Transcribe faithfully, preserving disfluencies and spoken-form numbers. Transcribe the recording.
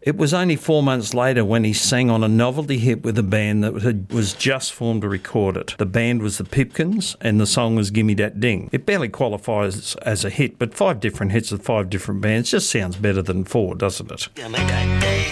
It was only four months later when he sang on a novelty hit with a band that had, was just formed to record it. The band was the Pipkins and the song was Gimme Dat Ding. It barely qualifies as a hit, but five different hits with five different bands just sounds better than four, doesn't it?